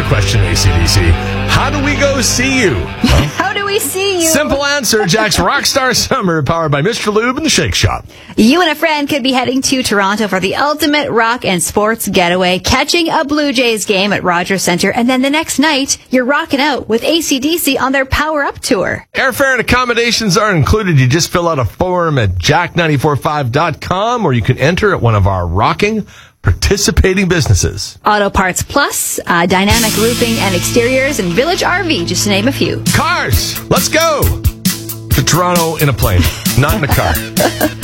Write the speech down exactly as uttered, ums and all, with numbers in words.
question, A C D C. How do we go see you? How do we see you? Simple answer, Jack's Rockstar Summer, powered by Mister Lube and the Shake Shop. You and a friend could be heading to Toronto for the ultimate rock and sports getaway, catching a Blue Jays game at Rogers Centre, and then the next night, you're rocking out with A C D C on their Power Up Tour. Airfare and accommodations are included. You just fill out a form at jack nine four five dot com, or you can enter at one of our rocking participating businesses. Auto Parts Plus, uh, Dynamic Roofing and Exteriors, and Village R V, just to name a few. Cars, let's go to Toronto in a plane, not in a car.